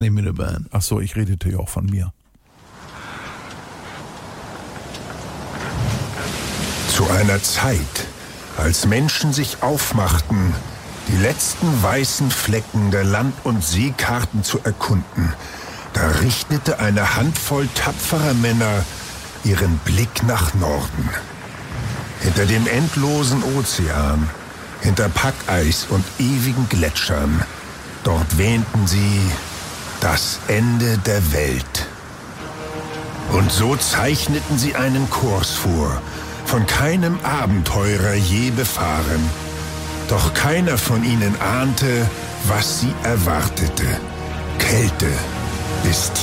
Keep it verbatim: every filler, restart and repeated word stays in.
nicht mit der Band. Ach so, ich redete ja auch von mir. Zu einer Zeit, als Menschen sich aufmachten, die letzten weißen Flecken der Land- und Seekarten zu erkunden, da richtete eine Handvoll tapferer Männer ihren Blick nach Norden. Hinter dem endlosen Ozean, hinter Packeis und ewigen Gletschern, dort wähnten sie das Ende der Welt. Und so zeichneten sie einen Kurs vor, von keinem Abenteurer je befahren. Doch keiner von ihnen ahnte, was sie erwartete. Kälte ist